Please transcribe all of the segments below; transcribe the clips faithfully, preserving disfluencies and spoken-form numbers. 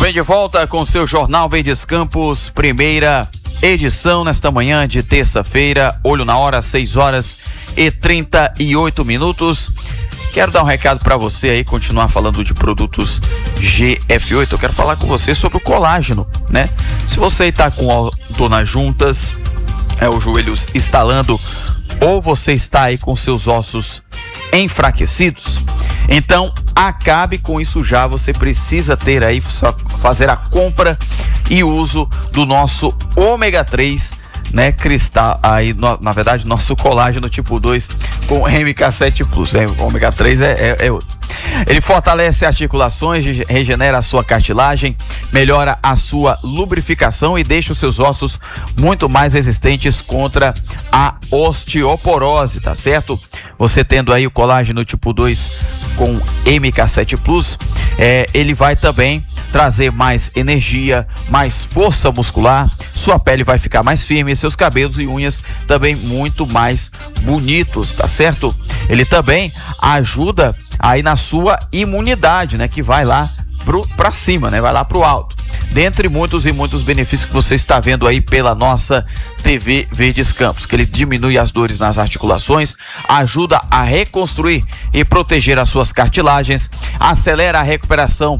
bem, de volta com o seu Jornal Verdes Campos, primeira edição nesta manhã de terça-feira, olho na hora, seis horas e trinta e oito minutos. Quero dar um recado para você aí, continuar falando de produtos G F oito. Eu quero falar com você sobre o colágeno, né? Se você está com dor nas juntas, é, os joelhos estalando, ou você está aí com seus ossos enfraquecidos, então acabe com isso já. Você precisa ter aí, fazer a compra e uso do nosso ômega três, né, cristal, aí no, na verdade nosso colágeno tipo dois com M K sete Plus, é, ômega três é, é, é outro. Ele fortalece articulações, regenera a sua cartilagem, melhora a sua lubrificação e deixa os seus ossos muito mais resistentes contra a osteoporose, tá certo? Você tendo aí o colágeno tipo dois com M K sete Plus, é, ele vai também trazer mais energia, mais força muscular, sua pele vai ficar mais firme, seus cabelos e unhas também muito mais bonitos, tá certo? Ele também ajuda aí na sua imunidade, né, que vai lá pro, pra cima, né, vai lá pro alto. Dentre muitos e muitos benefícios que você está vendo aí pela nossa T V Verdes Campos, que ele diminui as dores nas articulações, ajuda a reconstruir e proteger as suas cartilagens, acelera a recuperação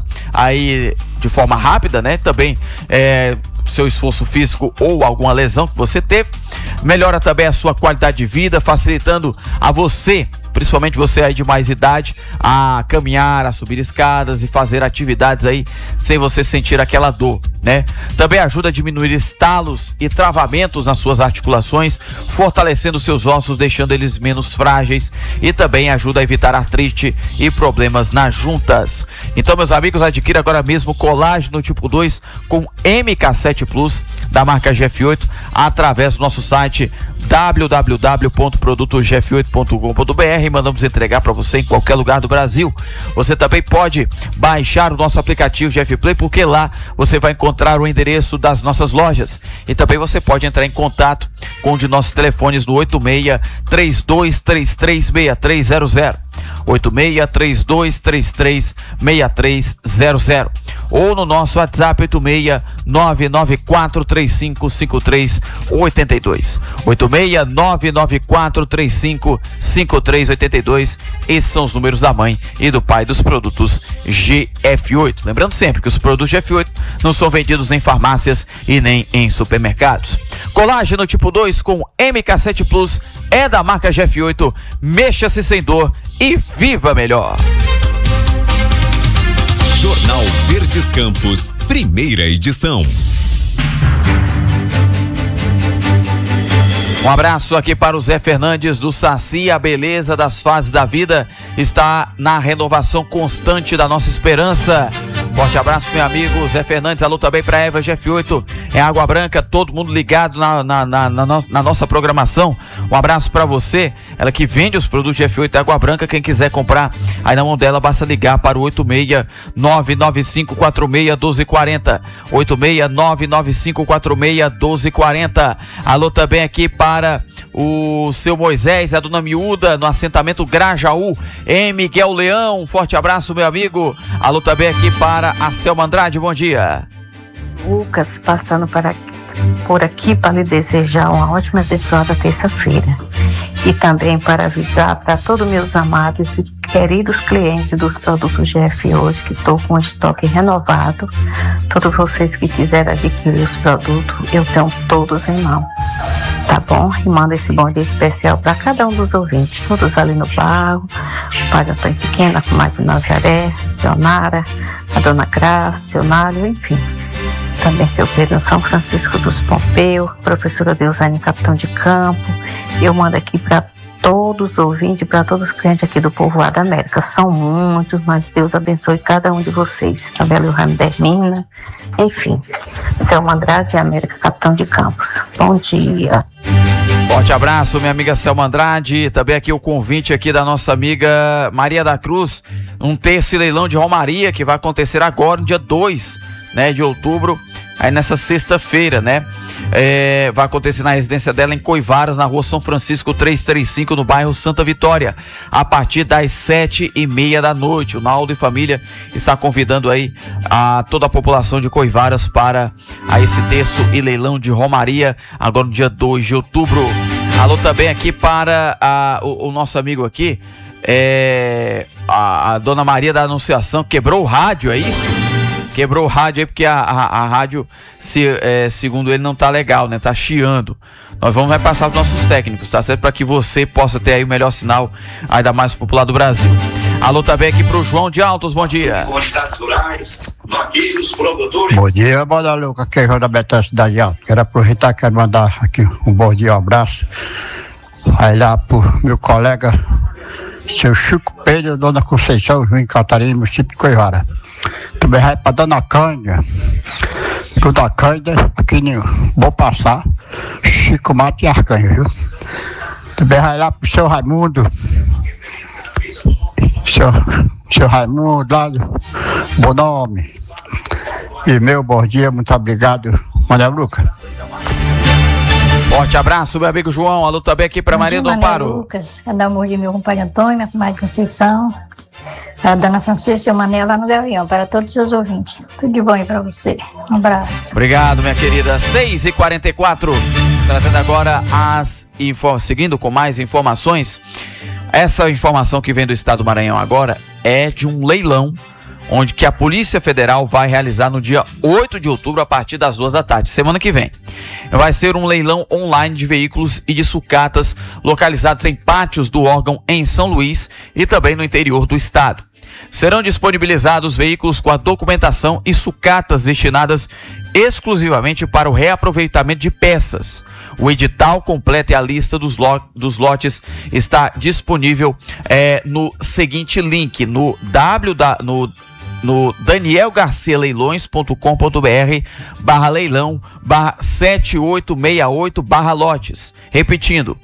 aí de forma rápida, né? Também é, seu esforço físico ou alguma lesão que você teve, melhora também a sua qualidade de vida, facilitando a você, principalmente você aí de mais idade, a caminhar, a subir escadas e fazer atividades aí sem você sentir aquela dor, né? Também ajuda a diminuir estalos e travamentos nas suas articulações, fortalecendo seus ossos, deixando eles menos frágeis, e também ajuda a evitar artrite e problemas nas juntas. Então, meus amigos, adquira agora mesmo colágeno tipo dois com M K sete Plus da marca G F oito através do nosso site w w w ponto produto g f oito ponto com ponto b r e mandamos entregar para você em qualquer lugar do Brasil. Você também pode baixar o nosso aplicativo G F Play, porque lá você vai encontrar o endereço das nossas lojas, e também você pode entrar em contato com um de nossos telefones no oito seis três dois três três seis três zero zero, oito seis três dois três três seis três zero zero, ou no nosso WhatsApp oito seis nove nove quatro três cinco cinco três oito dois, oito seis nove nove quatro três cinco cinco três oito dois. Esses são os números da mãe e do pai dos produtos G F oito. Lembrando sempre que os produtos G F oito não são vendidos nem em farmácias e nem em supermercados. Colágeno tipo dois com M K sete Plus é da marca G F oito. Mexa-se sem dor e viva melhor. Jornal Verdes Campos, primeira edição. Um abraço aqui para o Zé Fernandes do Saci. A beleza das fases da vida está na renovação constante da nossa esperança. Forte abraço, meu amigo Zé Fernandes. Alô também para Eva G F oito, é Água Branca, todo mundo ligado na, na, na, na, na nossa programação. Um abraço para você, ela que vende os produtos G F oito Água Branca. Quem quiser comprar aí na mão dela, basta ligar para o oito seis nove nove cinco quatro seis um dois quatro zero, oito seis nove nove cinco quatro seis um dois quatro zero. Alô também aqui para o seu Moisés, a dona Miúda, no assentamento Grajaú, em Miguel Leão. Um forte abraço, meu amigo. Alô também aqui para a Selma Andrade, bom dia. Lucas, passando para, por aqui para lhe desejar uma ótima e abençoada terça-feira. E também para avisar para todos meus amados e queridos clientes dos produtos G F oito que estou com o estoque renovado. Todos vocês que quiserem adquirir os produtos, eu tenho todos em mão. Tá bom? E manda esse bom dia especial para cada um dos ouvintes, todos ali no bairro, o pai da Antônio Pequena, a comadre Nazaré, Sionara, a dona Graça, Sionário, enfim. Também seu Pedro São Francisco dos Pompeu, professora Deusane Capitão de Campo. Eu mando aqui para todos os ouvintes, para todos os clientes aqui do Povoado América. São muitos, mas Deus abençoe cada um de vocês. Tabela Ramo Dermina, enfim. Selma Andrade, América Capitão de Campos. Bom dia. Forte abraço, minha amiga Selma Andrade. Também aqui o convite aqui da nossa amiga Maria da Cruz, um terço e leilão de Romaria que vai acontecer agora, no dia dois, né, de outubro, aí nessa sexta-feira, né? é, vai acontecer na residência dela em Coivaras, na rua São Francisco trezentos e trinta e cinco, no bairro Santa Vitória, a partir das sete e meia da noite. O Naldo e família está convidando aí a toda a população de Coivaras para a esse terço e leilão de Romaria, agora no dia dois de outubro. Alô também aqui para a, o, o nosso amigo aqui, é, a, a dona Maria da Anunciação, quebrou o rádio, é isso? Quebrou o rádio aí porque a, a, a rádio, se, é, segundo ele, não tá legal, né? Tá chiando. Nós vamos vai passar para os nossos técnicos, tá certo? Para que você possa ter aí o melhor sinal ainda mais popular do Brasil. Alô também aqui pro João de Altos, bom dia. Comunidades rurais, vaqueiros, produtores. Bom dia, bora Luca, aqui é João da Betânia, Cidade Alta. Quero aproveitar, quero mandar aqui um bom dia, um abraço. Aí lá pro meu colega, seu Chico Pedro, Dona Conceição, Juiz Catarina, município de Coivara. Também vai pra Dona Cândida, Dona Cândida, aqui no Vou Passar, Chico Mato e Arcanjo, viu? Também vai lá pro seu Raimundo, seu, seu Raimundo, lá do Bom Nome. E meu bom dia, muito obrigado, Mané Luca. Forte abraço, meu amigo João. Alô também aqui pra Maria do Amparo. Lucas, cada amor de meu compadre Antônio, minha comadre Conceição, a dona Francisca e o Mané lá no Gavião, para todos os seus ouvintes. Tudo de bom aí pra você. Um abraço. Obrigado, minha querida. seis e quarenta e quatro, trazendo agora as info... seguindo com mais informações. Essa informação que vem do estado do Maranhão agora é de um leilão onde que a Polícia Federal vai realizar no dia oito de outubro, a partir das duas da tarde, semana que vem. Vai ser um leilão online de veículos e de sucatas localizados em pátios do órgão em São Luís e também no interior do estado. Serão disponibilizados veículos com a documentação e sucatas destinadas exclusivamente para o reaproveitamento de peças. O edital completo e a lista dos, lo dos lotes está disponível é, no seguinte link, no w da, no no daniel garcia leilões ponto com ponto br barra leilão barra sete oito seis oito barra lotes. Repetindo,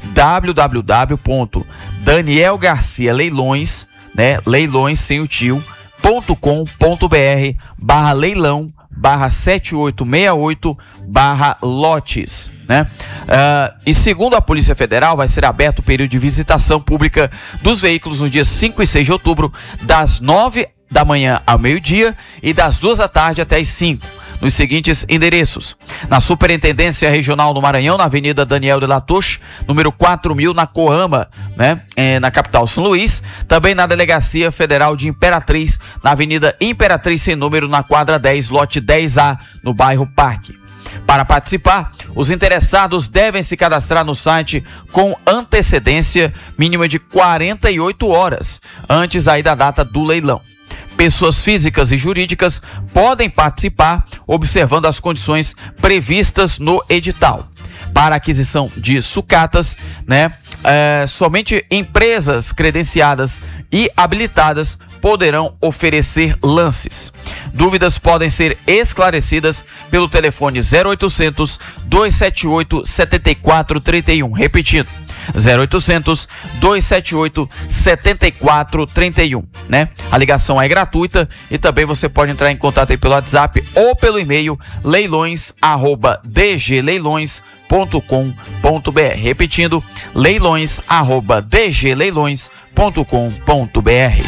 w w w ponto daniel garcia leilões, né, leilões sem o tio, ponto com ponto br barra leilão barra sete oito seis oito barra lotes, né? Uh, e segundo a Polícia Federal, vai ser aberto o período de visitação pública dos veículos no dia cinco e seis de outubro, das nove da manhã ao meio-dia e das duas da tarde até as cinco, nos seguintes endereços: na Superintendência Regional do Maranhão, na Avenida Daniel de la Touche, número quatro mil, na Coama, né, é, na capital São Luís. Também na Delegacia Federal de Imperatriz, na Avenida Imperatriz sem número, na quadra dez, lote dez A, no bairro Parque. Para participar, os interessados devem se cadastrar no site com antecedência mínima de quarenta e oito horas antes aí da data do leilão. Pessoas físicas e jurídicas podem participar observando as condições previstas no edital. Para aquisição de sucatas, né, é, somente empresas credenciadas e habilitadas poderão oferecer lances. Dúvidas podem ser esclarecidas pelo telefone zero oitocentos, dois sete oito, sete quatro três um. Repetindo, zero oitocentos, dois sete oito, sete quatro três um, né? A ligação é gratuita e também você pode entrar em contato aí pelo WhatsApp ou pelo e-mail leilões arroba d g leilões ponto com ponto b r. Repetindo, leilões arroba d g leilões ponto com ponto b r.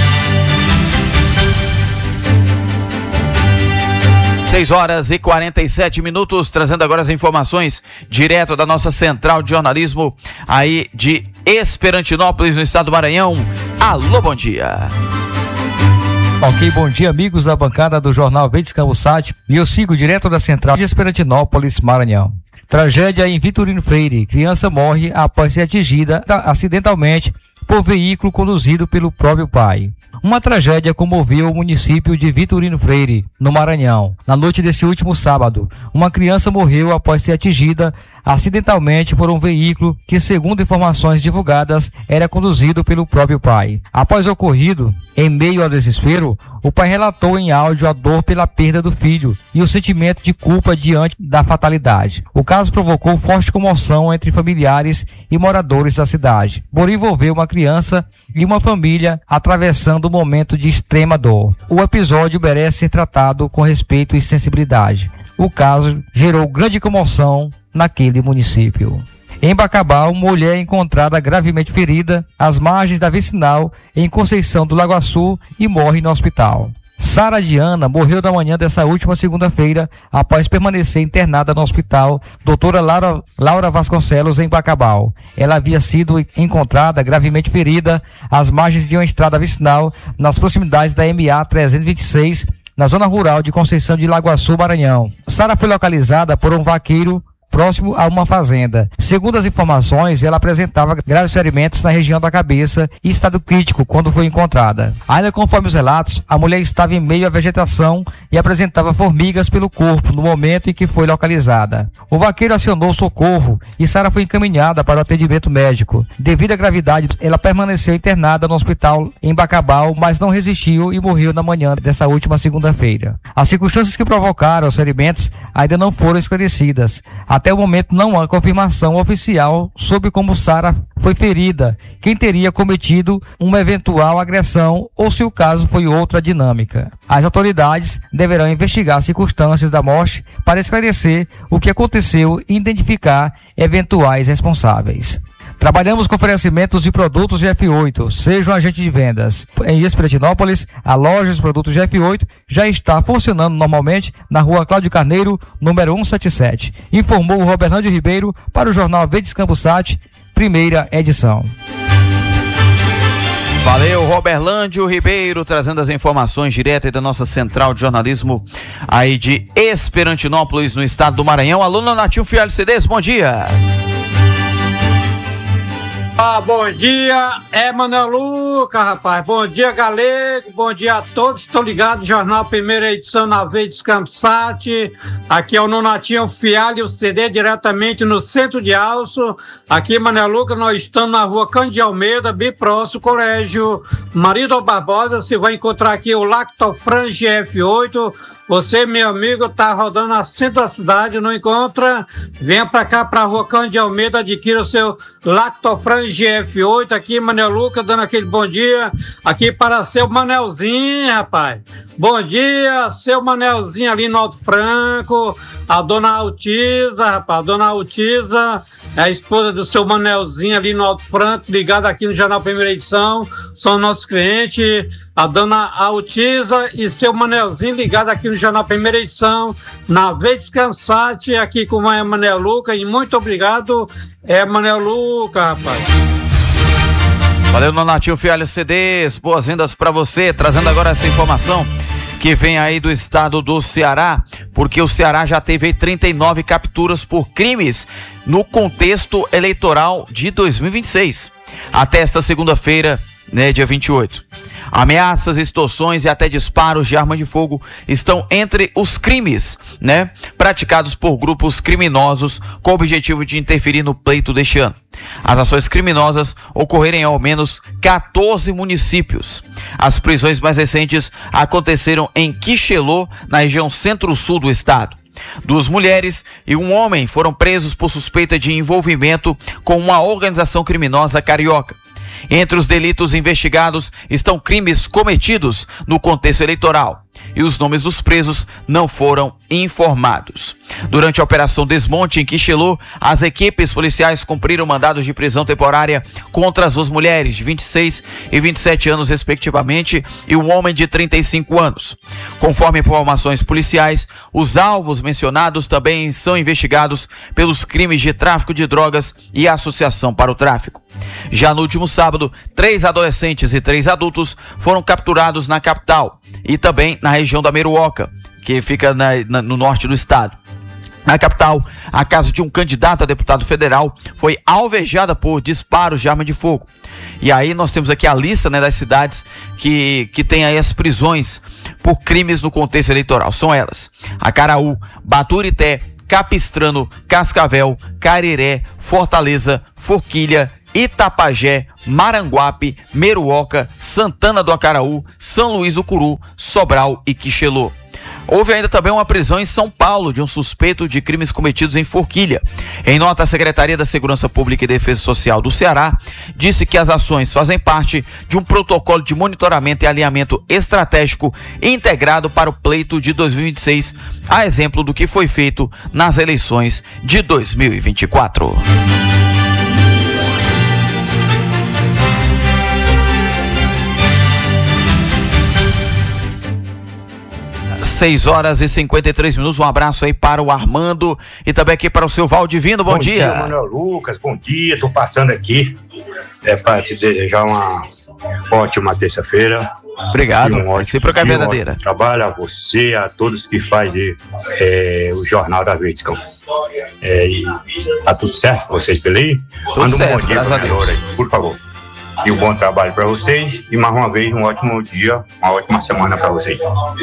seis horas e quarenta e sete minutos, trazendo agora as informações direto da nossa central de jornalismo aí de Esperantinópolis, no estado do Maranhão. Alô, bom dia. Ok, bom dia, amigos da bancada do Jornal Verdes Campos Sat, e eu sigo direto da central de Esperantinópolis, Maranhão. Tragédia em Vitorino Freire. Criança morre após ser atingida acidentalmente por veículo conduzido pelo próprio pai. Uma tragédia comoveu o município de Vitorino Freire, no Maranhão. Na noite desse último sábado, uma criança morreu após ser atingida acidentalmente por um veículo que, segundo informações divulgadas, era conduzido pelo próprio pai. Após o ocorrido, em meio ao desespero, o pai relatou em áudio a dor pela perda do filho e o sentimento de culpa diante da fatalidade. O caso provocou forte comoção entre familiares e moradores da cidade, por envolver uma criança e uma família atravessando um momento de extrema dor. O episódio merece ser tratado com respeito e sensibilidade. O caso gerou grande comoção naquele município. Em Bacabal, mulher encontrada gravemente ferida às margens da vicinal em Conceição do Lago Açu e morre no hospital. Sara Diana morreu na manhã dessa última segunda-feira após permanecer internada no hospital doutora Laura, Laura Vasconcelos, em Bacabal. Ela havia sido encontrada gravemente ferida às margens de uma estrada vicinal nas proximidades da M A trezentos e vinte e seis, na zona rural de Conceição de Lago Açu, Maranhão. Sara foi localizada por um vaqueiro próximo a uma fazenda. Segundo as informações, ela apresentava graves ferimentos na região da cabeça e estado crítico quando foi encontrada. Ainda conforme os relatos, a mulher estava em meio à vegetação e apresentava formigas pelo corpo no momento em que foi localizada. O vaqueiro acionou socorro e Sara foi encaminhada para o atendimento médico. Devido à gravidade, ela permaneceu internada no hospital em Bacabal, mas não resistiu e morreu na manhã dessa última segunda-feira. As circunstâncias que provocaram os ferimentos ainda não foram esclarecidas. Até o momento não há confirmação oficial sobre como Sara foi ferida, quem teria cometido uma eventual agressão ou se o caso foi outra dinâmica. As autoridades deverão investigar as circunstâncias da morte para esclarecer o que aconteceu e identificar eventuais responsáveis. Trabalhamos com oferecimentos de produtos G F oito, seja um agente de vendas. Em Espiritinópolis, a loja de produtos G F oito já está funcionando normalmente na rua Cláudio Carneiro, número cento e setenta e sete. Informou o Roberlândio Ribeiro para o Jornal Verdes Campos Sat, primeira edição. Valeu, Roberlândio Ribeiro, trazendo as informações direto da nossa central de jornalismo aí de Esperantinópolis, no estado do Maranhão. Aluno Natinho Fialho C Ds, bom dia. Ah, bom dia, é Manuel Lucas, rapaz. Bom dia, Galego. Bom dia a todos. Estão ligados no Jornal Primeira Edição na Verdes Campos Sat. Aqui é o Nonatinho Fialho, C D, diretamente no centro de Alço. Aqui, Manuel Lucas, nós estamos na rua Cândido Almeida, bem próximo, Colégio Marido Barbosa. Você vai encontrar aqui o Lactofran G F oito. Você, meu amigo, tá rodando a centro da cidade, não encontra? Venha pra cá, pra rua Cândido Almeida, adquira o seu Lactofran G F oito. Aqui, Manel Lucas, dando aquele bom dia. Aqui para seu Manelzinho, rapaz. Bom dia, seu Manelzinho ali no Alto Franco. A dona Altiza, rapaz, a dona Altiza é a esposa do seu Manelzinho ali no Alto Franco, ligada aqui no Jornal Primeira Edição. São nossos clientes. A dona Altiza e seu Manelzinho ligado aqui no Jornal Primeira Edição, na Verdes Campos Sat, aqui com o Manel Lucas. E muito obrigado, é Manel Lucas, rapaz. Valeu, Nonatinho Fialho C Ds, boas-vindas para você, trazendo agora essa informação que vem aí do estado do Ceará, porque o Ceará já teve trinta e nove capturas por crimes no contexto eleitoral de dois mil e vinte e seis, até esta segunda-feira, né, dia vinte e oito. Ameaças, extorsões e até disparos de arma de fogo estão entre os crimes, né, praticados por grupos criminosos com o objetivo de interferir no pleito deste ano. As ações criminosas ocorreram em ao menos quatorze municípios. As prisões mais recentes aconteceram em Quixelô, na região centro-sul do estado. Duas mulheres e um homem foram presos por suspeita de envolvimento com uma organização criminosa carioca. Entre os delitos investigados estão crimes cometidos no contexto eleitoral e os nomes dos presos não foram informados. Durante a Operação Desmonte em Quixelô, as equipes policiais cumpriram mandados de prisão temporária contra as duas mulheres de vinte e seis e vinte e sete anos respectivamente e um homem de trinta e cinco anos. Conforme informações policiais, os alvos mencionados também são investigados pelos crimes de tráfico de drogas e associação para o tráfico. Já no último sábado, três adolescentes e três adultos foram capturados na capital e também na região da Meruoca, que fica na, na, no norte do estado. Na capital, a casa de um candidato a deputado federal foi alvejada por disparos de arma de fogo. E aí nós temos aqui a lista, né, das cidades que, que tem aí as prisões por crimes no contexto eleitoral. São elas: Acaraú, Baturité, Capistrano, Cascavel, Cariré, Fortaleza, Forquilha, Itapajé, Maranguape, Meruoca, Santana do Acaraú, São Luís do Curu, Sobral e Quixelô. Houve ainda também uma prisão em São Paulo de um suspeito de crimes cometidos em Forquilha. Em nota, a Secretaria da Segurança Pública e Defesa Social do Ceará disse que as ações fazem parte de um protocolo de monitoramento e alinhamento estratégico integrado para o pleito de dois mil e vinte e seis, a exemplo do que foi feito nas eleições de dois mil e vinte e quatro. seis horas e cinquenta e três minutos, um abraço aí para o Armando e também aqui para o seu Valdivino, bom, bom dia. Bom dia, Manuel Lucas, bom dia, tô passando aqui é para te desejar uma ótima terça-feira. Obrigado, um recíproca é verdadeira. Um trabalho a você, a todos que fazem é, o Jornal da Verde Campos. É, e tá tudo certo com vocês, beleza? Tudo Manda um certo, bom dia graças a Deus. aí, por favor. E um bom trabalho para vocês e mais uma vez um ótimo dia, uma ótima semana para vocês.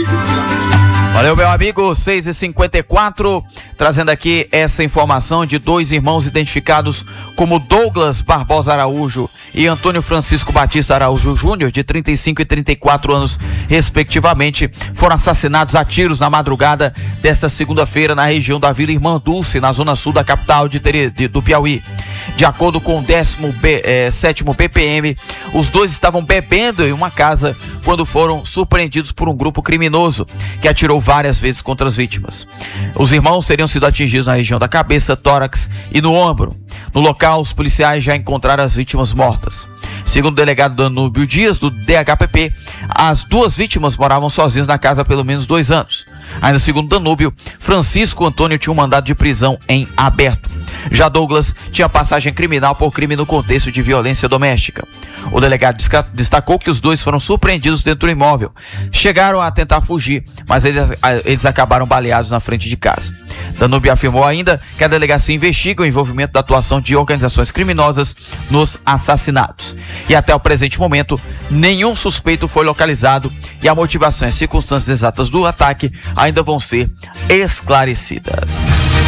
Valeu, meu amigo, seis e cinquenta e quatro, trazendo aqui essa informação de dois irmãos identificados como Douglas Barbosa Araújo e Antônio Francisco Batista Araújo Júnior, de trinta e cinco e trinta e quatro anos, respectivamente, foram assassinados a tiros na madrugada desta segunda-feira na região da Vila Irmã Dulce, na zona sul da capital de Tere, de, do Piauí. De acordo com o décimo sétimo P P M, os dois estavam bebendo em uma casa quando foram surpreendidos por um grupo criminoso que atirou várias vezes contra as vítimas. Os irmãos teriam sido atingidos na região da cabeça, tórax e no ombro. No local, os policiais já encontraram as vítimas mortas. Segundo o delegado Danúbio Dias, do D H P P, as duas vítimas moravam sozinhos na casa há pelo menos dois anos. Ainda segundo Danúbio, Francisco Antônio tinha um mandado de prisão em aberto. Já Douglas tinha passagem criminal por crime no contexto de violência doméstica. O delegado destacou que os dois foram surpreendidos dentro do imóvel. Chegaram a tentar fugir, mas eles, eles acabaram baleados na frente de casa. Danúbio afirmou ainda que a delegacia investiga o envolvimento da atuação de organizações criminosas nos assassinatos. E até o presente momento, nenhum suspeito foi localizado e a motivação e as circunstâncias exatas do ataque ainda vão ser esclarecidas.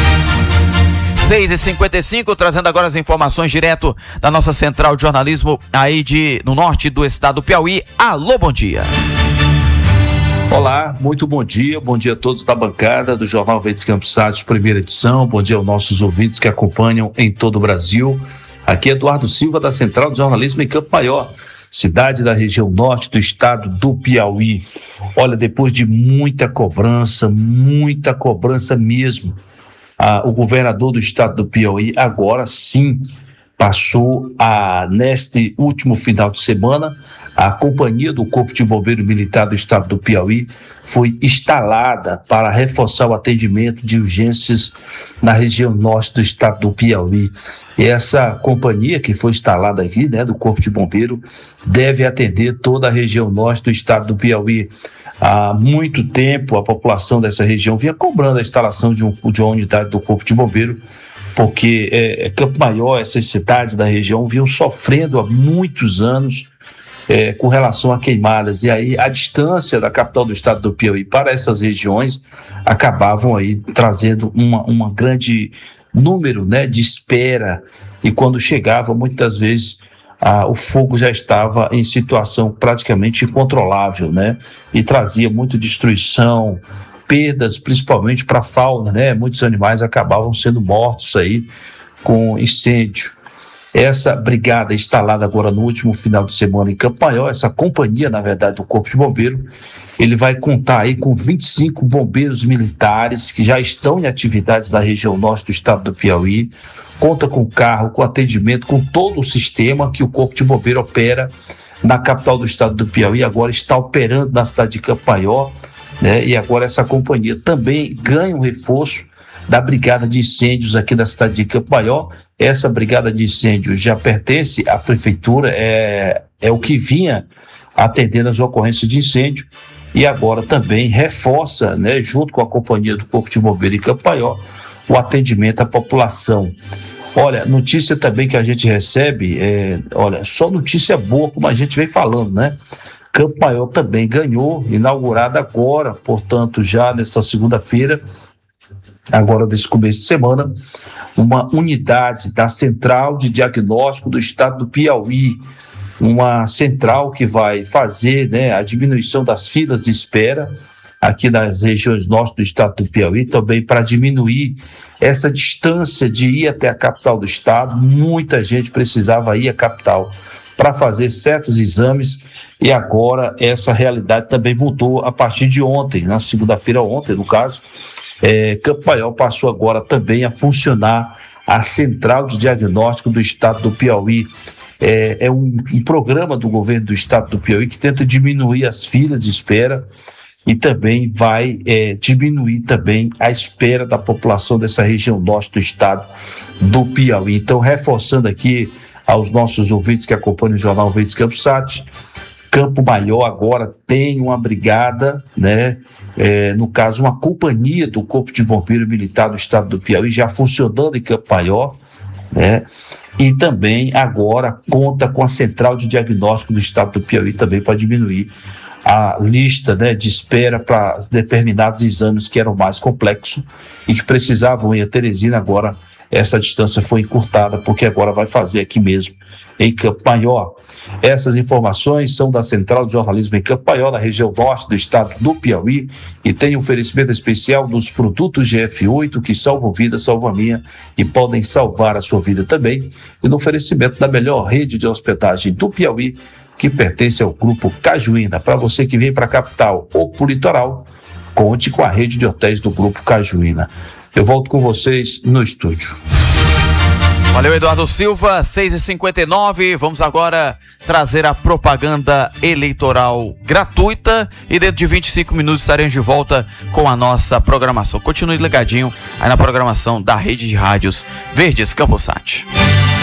seis e cinquenta e cinco, trazendo agora as informações direto da nossa central de jornalismo aí de, no norte do estado do Piauí. Alô, bom dia. Olá, muito bom dia, bom dia a todos da bancada do Jornal Verdes Campos Sátio, primeira edição, bom dia aos nossos ouvintes que acompanham em todo o Brasil. Aqui é Eduardo Silva da Central de Jornalismo em Campo Maior, cidade da região norte do estado do Piauí. Olha, depois de muita cobrança, muita cobrança mesmo, Ah, o governador do estado do Piauí agora sim passou a, neste último final de semana, a companhia do Corpo de Bombeiro Militar do estado do Piauí foi instalada para reforçar o atendimento de urgências na região norte do estado do Piauí. E essa companhia que foi instalada aqui, né, do Corpo de Bombeiro, deve atender toda a região norte do estado do Piauí. Há muito tempo a população dessa região vinha cobrando a instalação de, um, de uma unidade do Corpo de Bombeiro, porque é, Campo Maior, essas cidades da região vinham sofrendo há muitos anos é, com relação a queimadas, e aí a distância da capital do estado do Piauí para essas regiões acabavam aí trazendo uma, uma grande número, né, de espera, e quando chegava muitas vezes Ah, o fogo já estava em situação praticamente incontrolável, né? E trazia muita destruição, perdas, principalmente para a fauna, né? Muitos animais acabavam sendo mortos aí com incêndio. Essa brigada instalada agora no último final de semana em Campo Maior, essa companhia, na verdade, do Corpo de Bombeiro, ele vai contar aí com vinte e cinco bombeiros militares que já estão em atividades na região norte do estado do Piauí, conta com carro, com atendimento, com todo o sistema que o Corpo de Bombeiro opera na capital do estado do Piauí, agora está operando na cidade de Campo Maior, né? E agora essa companhia também ganha um reforço da Brigada de Incêndios aqui da cidade de Campo Maior. Essa Brigada de Incêndios já pertence à Prefeitura, é, é o que vinha atendendo as ocorrências de incêndio, e agora também reforça, né, junto com a companhia do Corpo de Bombeiro em Campo Maior, o atendimento à população. Olha, notícia também que a gente recebe, é, olha, só notícia boa, como a gente vem falando, né? Campo Maior também ganhou, inaugurada agora, portanto, já nessa segunda-feira, agora nesse começo de semana, uma unidade da Central de Diagnóstico do Estado do Piauí, uma central que vai fazer, né, a diminuição das filas de espera aqui nas regiões norte do estado do Piauí, também para diminuir essa distância de ir até a capital do estado. Muita gente precisava ir à capital para fazer certos exames, e agora essa realidade também mudou a partir de ontem, na segunda-feira ontem, no caso, é, Campo Maior passou agora também a funcionar a Central de Diagnóstico do Estado do Piauí. É, é um, um programa do governo do Estado do Piauí que tenta diminuir as filas de espera e também vai é, diminuir também a espera da população dessa região norte do estado do Piauí. Então, reforçando aqui aos nossos ouvintes que acompanham o Jornal Verdes Campos Sat, Campo Maior agora tem uma brigada, né? É, no caso, uma companhia do Corpo de Bombeiro Militar do estado do Piauí já funcionando em Campo Maior, né? E também agora conta com a Central de Diagnóstico do estado do Piauí também para diminuir a lista, né, de espera para determinados exames que eram mais complexos e que precisavam ir a Teresina. Agora essa distância foi encurtada, porque agora vai fazer aqui mesmo em Campo Maior. Essas informações são da Central de Jornalismo em Campo Maior, na região norte do estado do Piauí, e tem um oferecimento especial dos produtos G F oito que salvam vida, salvam a minha e podem salvar a sua vida também, e no oferecimento da melhor rede de hospedagem do Piauí, que pertence ao Grupo Cajuína. Para você que vem para a capital ou para o litoral, conte com a rede de hotéis do Grupo Cajuína. Eu volto com vocês no estúdio. Valeu, Eduardo Silva, seis e cinquenta e nove. Vamos agora trazer a propaganda eleitoral gratuita e dentro de vinte e cinco minutos estaremos de volta com a nossa programação. Continue ligadinho aí na programação da Rede de Rádios Verdes Campos Sat.